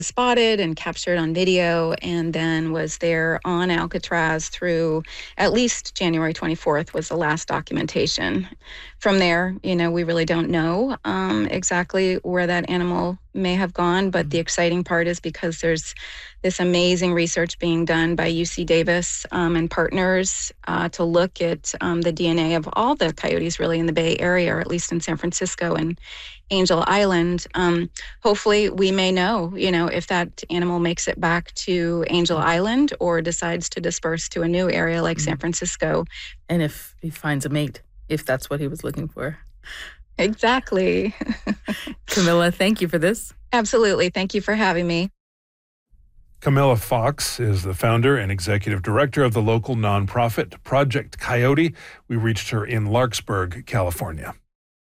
spotted and captured on video, and then was there on Alcatraz through at least January 24th was the last documentation. From there, we really don't know exactly where that animal may have gone, but the exciting part is because there's this amazing research being done by UC Davis and partners to look at the DNA of all the coyotes really in the Bay Area, or at least in San Francisco and Angel Island. Hopefully we may know, if that animal makes it back to Angel Island or decides to disperse to a new area like San Francisco. And if he finds a mate, if that's what he was looking for. Exactly. Camilla, thank you for this. Absolutely. Thank you for having me. Camilla Fox is the founder and executive director of the local nonprofit Project Coyote. We reached her in Larkspur, California.